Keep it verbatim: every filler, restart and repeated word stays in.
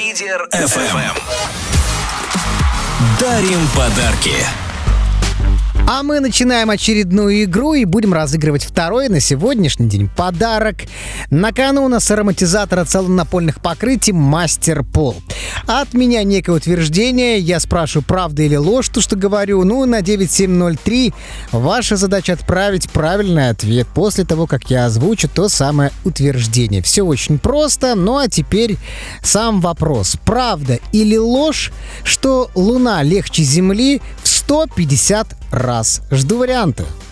Лидер эф эм. Дарим подарки. А мы начинаем очередную игру и будем разыгрывать второй на сегодняшний день подарок. На кону у нас ароматизатор от салона напольных покрытий «Мастер Пол». От меня некое утверждение, я спрашиваю, правда или ложь, то, что говорю. Ну, на девять семь ноль три ваша задача отправить правильный ответ после того, как я озвучу то самое утверждение. Все очень просто, ну а теперь сам вопрос. Правда или ложь, что Луна легче Земли в сто пятьдесят раз? Жду варианты.